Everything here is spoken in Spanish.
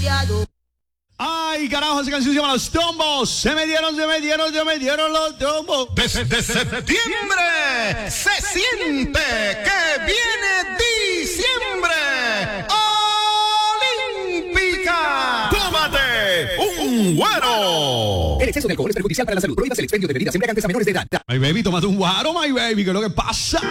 Ay, carajo, esa canción se llama Los Tombos. Se me dieron los tombos. Desde septiembre se siente que viene diciembre. Olímpica. ¡Tómate un güero! El exceso de alcohol es perjudicial para la salud. Prohíbas el expendio de bebidas embriagantes a menores de edad. My baby, tómate un guaro, my baby. ¿Qué es lo que pasa?